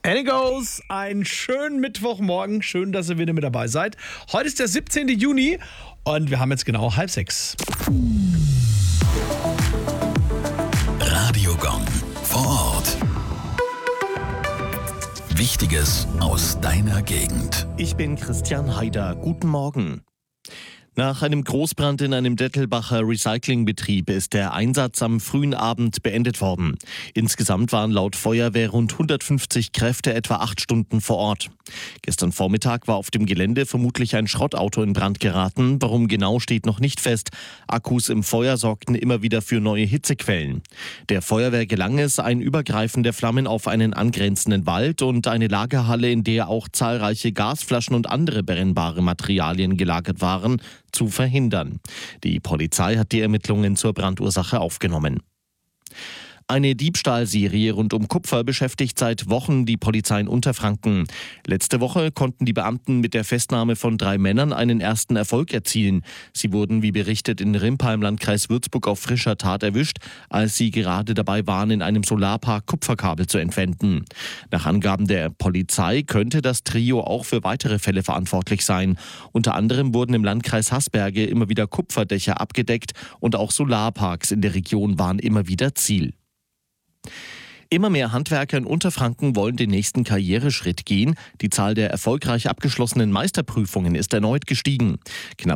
And it goes. Einen schönen Mittwochmorgen. Schön, dass ihr wieder mit dabei seid. Heute ist der 17. Juni und wir haben jetzt genau 5:30. Radiogong vor Ort. Wichtiges aus deiner Gegend. Ich bin Christian Haider. Guten Morgen. Nach einem Großbrand in einem Dettelbacher Recyclingbetrieb ist der Einsatz am frühen Abend beendet worden. Insgesamt waren laut Feuerwehr rund 150 Kräfte etwa 8 Stunden vor Ort. Gestern Vormittag war auf dem Gelände vermutlich ein Schrottauto in Brand geraten. Warum genau, steht noch nicht fest. Akkus im Feuer sorgten immer wieder für neue Hitzequellen. Der Feuerwehr gelang es, ein Übergreifen der Flammen auf einen angrenzenden Wald und eine Lagerhalle, in der auch zahlreiche Gasflaschen und andere brennbare Materialien gelagert waren, zu verhindern. Die Polizei hat die Ermittlungen zur Brandursache aufgenommen. Eine Diebstahlserie rund um Kupfer beschäftigt seit Wochen die Polizei in Unterfranken. Letzte Woche konnten die Beamten mit der Festnahme von 3 Männern einen ersten Erfolg erzielen. Sie wurden, wie berichtet, in Rimpa im Landkreis Würzburg auf frischer Tat erwischt, als sie gerade dabei waren, in einem Solarpark Kupferkabel zu entwenden. Nach Angaben der Polizei könnte das Trio auch für weitere Fälle verantwortlich sein. Unter anderem wurden im Landkreis Haßberge immer wieder Kupferdächer abgedeckt und auch Solarparks in der Region waren immer wieder Ziel. Immer mehr Handwerker in Unterfranken wollen den nächsten Karriereschritt gehen. Die Zahl der erfolgreich abgeschlossenen Meisterprüfungen ist erneut gestiegen. Knapp